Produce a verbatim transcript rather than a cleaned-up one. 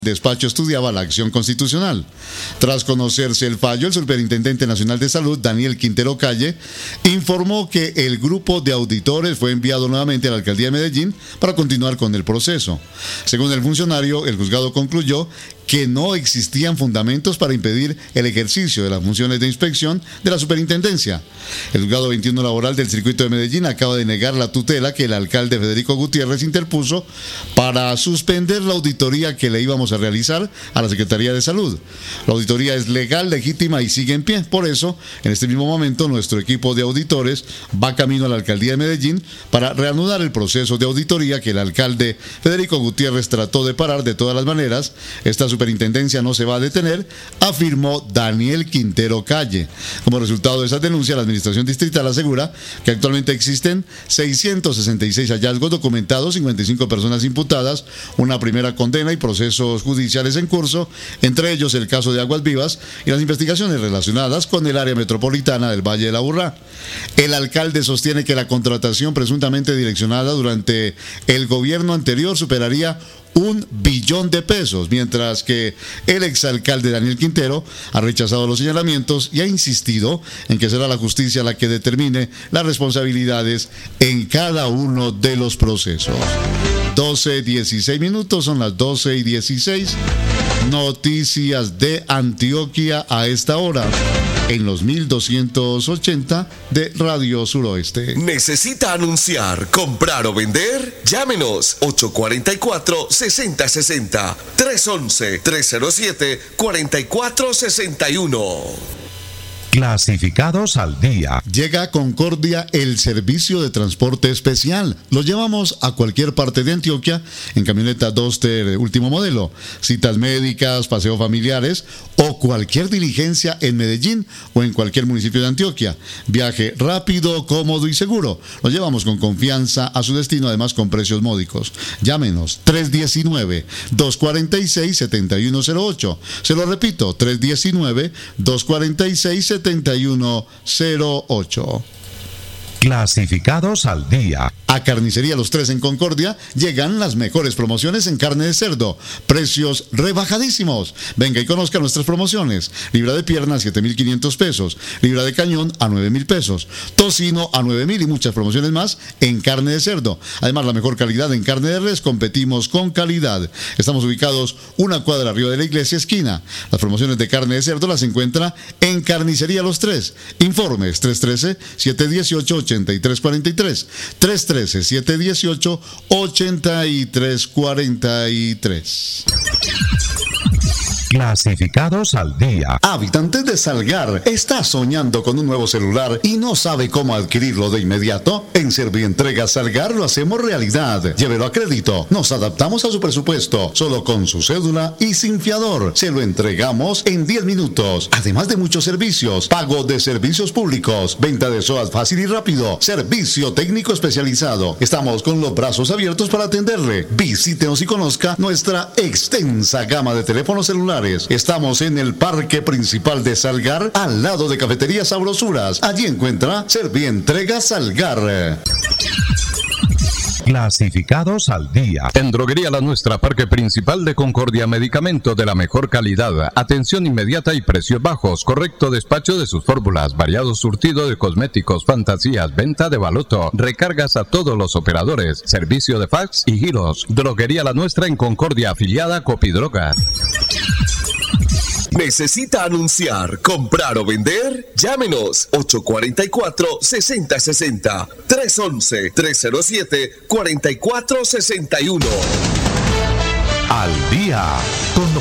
despacho estudiaba la acción constitucional. Tras conocerse el fallo, el Superintendente Nacional de Salud, Daniel Quintero Calle, informó que el grupo de auditores fue enviado nuevamente a la Alcaldía de Medellín para continuar con el proceso. Según el funcionario, el juzgado concluyó que no existían fundamentos para impedir el ejercicio de las funciones de inspección de la superintendencia. El juzgado veintiuno laboral del circuito de Medellín acaba de negar la tutela que el alcalde Federico Gutiérrez interpuso para suspender la auditoría que le íbamos a realizar a la Secretaría de Salud. La auditoría es legal, legítima y sigue en pie. Por eso, en este mismo momento, nuestro equipo de auditores va camino a la Alcaldía de Medellín para reanudar el proceso de auditoría que el alcalde Federico Gutiérrez trató de parar de todas las maneras. Esta superintendencia no se va a detener, afirmó Daniel Quintero Calle. Como resultado de esa denuncia, la Administración Distrital asegura que actualmente existen seiscientos sesenta y seis hallazgos documentados, cincuenta y cinco personas imputadas, una primera condena y procesos judiciales en curso, entre ellos el caso de Aguas Vivas y las investigaciones relacionadas con el área metropolitana del Valle de la Aburrá. El alcalde sostiene que la contratación presuntamente direccionada durante el gobierno anterior superaría un billón de pesos, mientras que el exalcalde Daniel Quintero ha rechazado los señalamientos y ha insistido en que será la justicia la que determine las responsabilidades en cada uno de los procesos. doce, dieciséis minutos, son las doce y dieciséis. Noticias de Antioquia a esta hora en los mil doscientos ochenta de Radio Suroeste. ¿Necesita anunciar, comprar o vender? Llámenos ocho cuatro cuatro, seis cero seis cero, tres once, tres cero siete, cuatro cuatro seis uno. Clasificados al día. Llega a Concordia el servicio de transporte especial. Lo llevamos a cualquier parte de Antioquia en camioneta Duster último modelo. Citas médicas, paseos familiares o cualquier diligencia en Medellín o en cualquier municipio de Antioquia. Viaje rápido, cómodo y seguro. Lo llevamos con confianza a su destino, además con precios módicos. Llámenos tres uno nueve, dos cuatro seis, siete uno cero ocho. Se lo repito, tres uno nueve, dos cuatro seis, siete uno cero ocho. Clasificados al día. A Carnicería Los Tres en Concordia llegan las mejores promociones en carne de cerdo. Precios rebajadísimos. Venga y conozca nuestras promociones. Libra de pierna a siete mil quinientos pesos. Libra de cañón a nueve mil pesos. Tocino a nueve mil y muchas promociones más en carne de cerdo. Además, la mejor calidad en carne de res. Competimos con calidad. Estamos ubicados una cuadra arriba de la iglesia esquina. Las promociones de carne de cerdo las encuentra en Carnicería Los Tres. Informes tres uno tres, siete uno ocho, ocho tres cuatro tres. tres uno tres, siete uno ocho, ocho tres cuatro tres. Clasificados al día. Habitante de Salgar, ¿está soñando con un nuevo celular y no sabe cómo adquirirlo de inmediato? En Servientrega Salgar lo hacemos realidad. Llévelo a crédito. Nos adaptamos a su presupuesto, solo con su cédula y sin fiador. Se lo entregamos en diez minutos. Además de muchos servicios, pago de servicios públicos, venta de S O A T fácil y rápido, servicio técnico especializado. Estamos con los brazos abiertos para atenderle. Visítenos y conozca nuestra extensa gama de teléfonos celulares. Estamos en el Parque Principal de Salgar, al lado de Cafetería Sabrosuras. Allí encuentra Servientrega Salgar. Clasificados al día. En Droguería La Nuestra, Parque Principal de Concordia, medicamento de la mejor calidad, atención inmediata y precios bajos, correcto despacho de sus fórmulas, variado surtido de cosméticos, fantasías, venta de baloto, recargas a todos los operadores, servicio de fax y giros. Droguería La Nuestra en Concordia, afiliada a Copidroga. ¿Necesita anunciar, comprar o vender? Llámenos ocho cuatro cuatro, seis cero seis cero, tres once, tres cero siete, cuatro cuatro seis uno. Al día con